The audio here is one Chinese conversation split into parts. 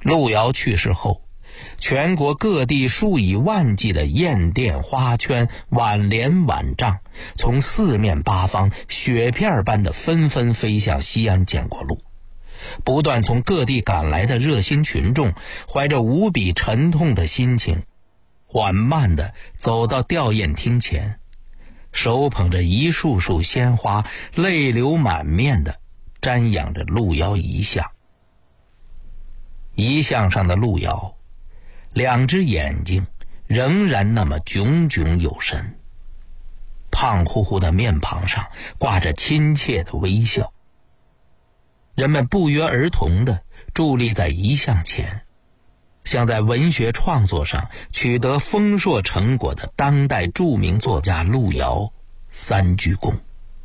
路遥去世后，全国各地数以万计的雁电花圈、挽联挽帐，从四面八方雪片般的纷纷飞向西安建国路。不断从各地赶来的热心群众，怀着无比沉痛的心情，缓慢地走到吊唁厅前，手捧着一束束鲜花，泪流满面地瞻仰着路遥遗像。遗像上的路遥，两只眼睛仍然那么炯炯有神，胖乎乎的面庞上挂着亲切的微笑。人们不约而同地伫立在遗像前，向在文学创作上取得丰硕成果的当代著名作家路遥三鞠躬。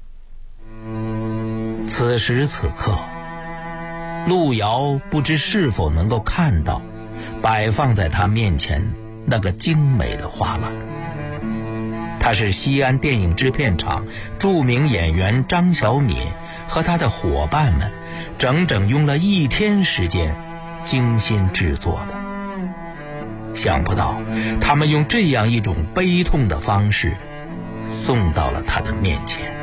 此时此刻，路遥不知是否能够看到摆放在他面前那个精美的画栏。他是西安电影制片厂著名演员张小敏和他的伙伴们整整用了1天时间精心制作的。想不到他们用这样一种悲痛的方式送到了他的面前。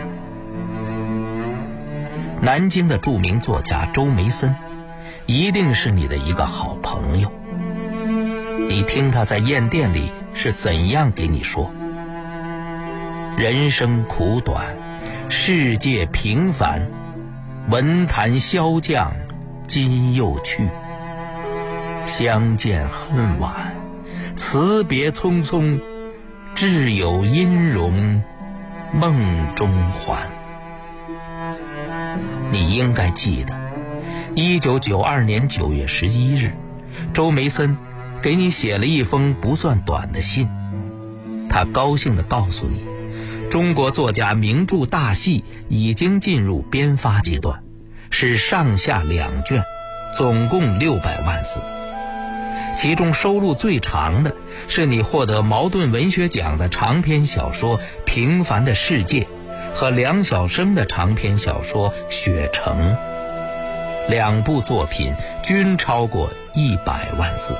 南京的著名作家周梅森一定是你的一个好朋友，你听他在雁殿里是怎样给你说：人生苦短，世界平凡，文坛萧将今又去，相见恨晚，辞别匆匆，挚友音容梦中还。你应该记得1992年9月11日，周梅森给你写了一封不算短的信。他高兴地告诉你，中国作家名著大戏已经进入编发阶段，是上下2卷，总共600万字。其中收录最长的是你获得茅盾文学奖的长篇小说《平凡的世界》和梁晓声的长篇小说《雪城》，2部作品均超过100万字。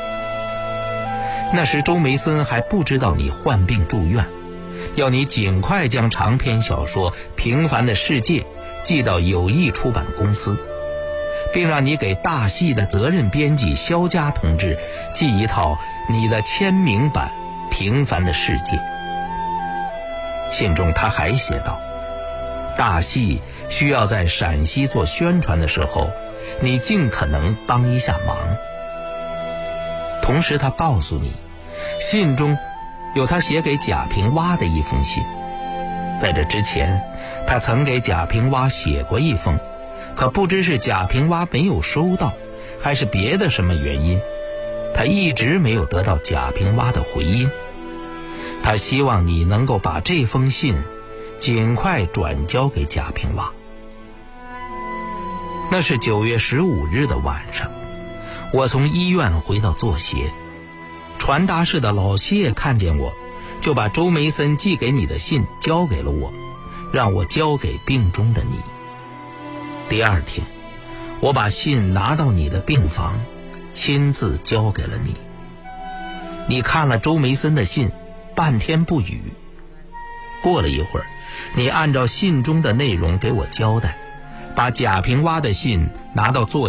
那时周梅森还不知道你患病住院，要你尽快将长篇小说《平凡的世界》寄到友谊出版公司，并让你给大戏的责任编辑肖佳同志寄一套你的签名版《平凡的世界》。信中他还写道，大戏需要在陕西做宣传的时候，你尽可能帮一下忙。同时他告诉你，信中有他写给贾平凹的一封信。在这之前，他曾给贾平凹写过一封，可不知是贾平凹没有收到，还是别的什么原因，他一直没有得到贾平凹的回音。他希望你能够把这封信尽快转交给贾平凹。那是9月15日的晚上，我从医院回到作协，传达室的老谢看见我，就把周梅森寄给你的信交给了我，让我交给病中的你。第2天，我把信拿到你的病房，亲自交给了你。你看了周梅森的信，半天不语。过了一会儿，你按照信中的内容给我交代，把贾平凹的信拿到作